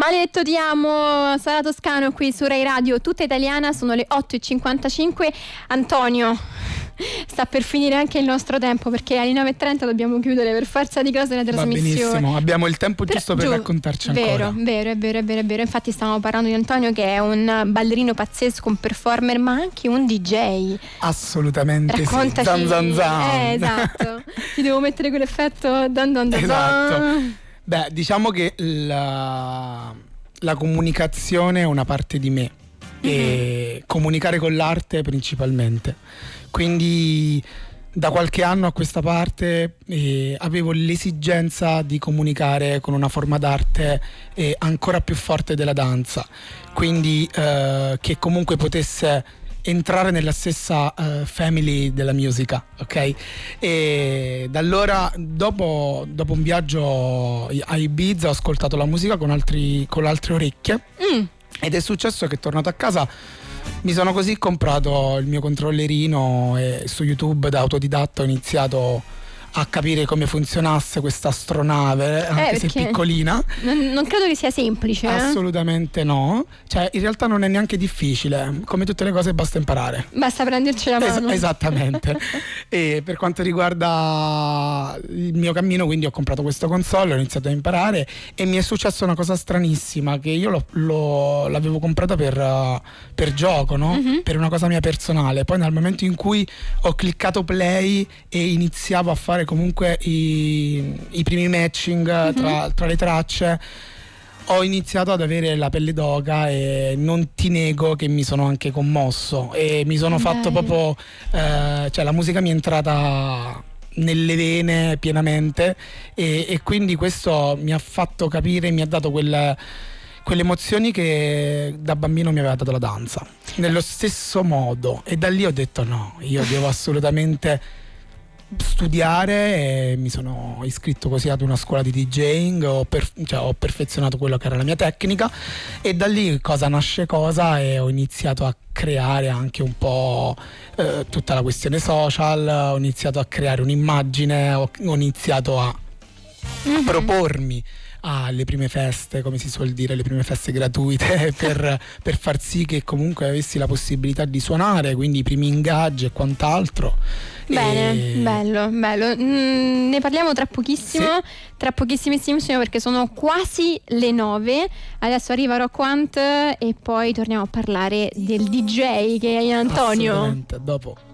Maledetto ti amo, Sara Toscano qui su Rai Radio Tutta Italiana, sono le 8:55. Antonio, sta per finire anche il nostro tempo, perché alle 9:30 dobbiamo chiudere per forza di cose la trasmissione. Va benissimo, abbiamo il tempo giusto per raccontarci ancora. Vero. Infatti stavamo parlando di Antonio, che è un ballerino pazzesco, un performer, ma anche un DJ. Assolutamente. Raccontaci. Sì. Zan. Esatto. Ti devo mettere quell'effetto dan. Esatto. Beh, diciamo che la comunicazione è una parte di me, e comunicare con l'arte principalmente. Quindi da qualche anno a questa parte avevo l'esigenza di comunicare con una forma d'arte ancora più forte della danza, quindi che comunque potesse entrare nella stessa family della musica, ok? E da allora, dopo un viaggio a Ibiza, ho ascoltato la musica con le altre orecchie, ed è successo che, tornato a casa, mi sono così comprato il mio controllerino e su YouTube da autodidatta ho iniziato a capire come funzionasse questa astronave, anche se piccolina. Non credo che sia semplice. Assolutamente no. Cioè, in realtà non è neanche difficile. Come tutte le cose basta imparare. Basta prenderci la mano. Esattamente. E per quanto riguarda il mio cammino, quindi ho comprato questo console, ho iniziato a imparare e mi è successa una cosa stranissima, che io l'avevo comprata per gioco, no? Per una cosa mia personale. Poi nel momento in cui ho cliccato play e iniziavo a fare comunque i primi matching tra le tracce, ho iniziato ad avere la pelle d'oca e non ti nego che mi sono anche commosso e mi sono fatto proprio cioè la musica mi è entrata nelle vene pienamente e quindi questo mi ha fatto capire, mi ha dato quelle emozioni che da bambino mi aveva dato la danza, nello stesso modo, e da lì ho detto no, io devo assolutamente studiare, e mi sono iscritto così ad una scuola di DJing, ho perfezionato quello che era la mia tecnica, e da lì cosa nasce cosa, e ho iniziato a creare anche un po' tutta la questione social, ho iniziato a creare un'immagine, ho iniziato a propormi alle prime feste, come si suol dire, le prime feste gratuite per far sì che comunque avessi la possibilità di suonare, quindi i primi ingaggi e quant'altro. Bene, bello. Ne parliamo tra pochissimo, tra pochissimissimo, perché sono quasi le 9. Adesso arriva Rock Hunt e poi torniamo a parlare del DJ che è Antonio. Assolutamente, dopo.